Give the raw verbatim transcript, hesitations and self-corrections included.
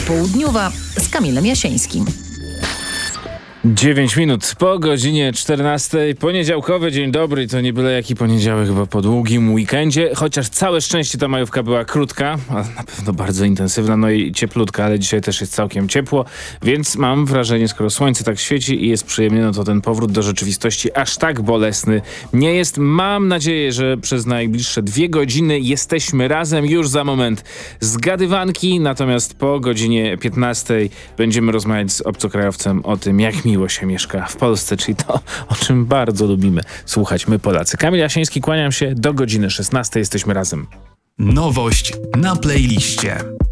Popołudniowa z Kamilem Jasińskim. dziewięć minut po godzinie czternastej. Poniedziałkowy dzień dobry. To nie byle jaki poniedziałek, bo po długim weekendzie. Chociaż całe szczęście ta majówka była krótka, ale na pewno bardzo intensywna, no i cieplutka, ale dzisiaj też jest całkiem ciepło, więc mam wrażenie, skoro słońce tak świeci i jest przyjemnie, no to ten powrót do rzeczywistości aż tak bolesny nie jest. Mam nadzieję, że przez najbliższe dwie godziny jesteśmy razem. Już za moment zgadywanki, natomiast po godzinie piętnastej będziemy rozmawiać z obcokrajowcem o tym, jak miło się mieszka w Polsce, czyli to, o czym bardzo lubimy słuchać my Polacy. Kamil Jasiński, kłaniam się, do godziny szesnastej jesteśmy razem. Nowość na playliście.